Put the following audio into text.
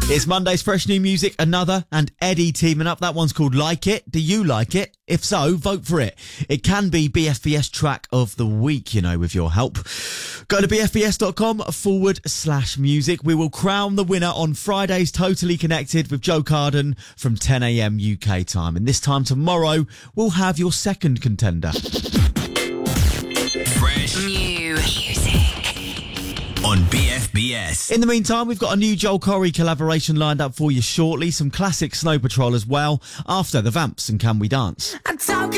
It's Monday's fresh new music, Another and Eddie teaming up. That one's called Like It. Do you like it? If so, vote for it. It can be BFBS track of the week, you know, with your help. Go to bfbs.com/music. We will crown the winner on Friday's Totally Connected with Joe Carden from 10 a.m. UK time. And this time tomorrow, we'll have your second contender. Fresh new music on BFBS. In the meantime, we've got a new Joel Corry collaboration lined up for you shortly. Some classic Snow Patrol as well. After the Vamps and Can We Dance?